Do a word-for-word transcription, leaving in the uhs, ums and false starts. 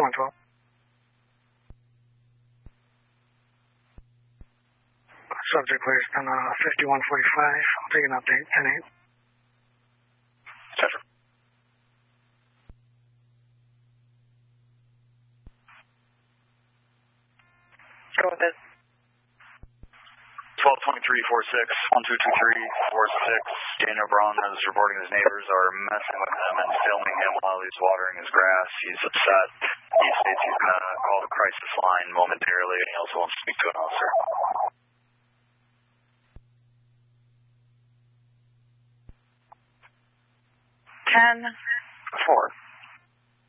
one twelve. Subject clears on uh, fifty-one forty-five. I'll take an update, ten eight. Center. Go with it. twelve twenty-three forty-six, one two two three forty-six. Daniel Braun is reporting his neighbors are messing with him and filming him while he's watering his grass. He's upset. He states he's going to call the crisis line momentarily, and he also wants to speak to an officer. ten four.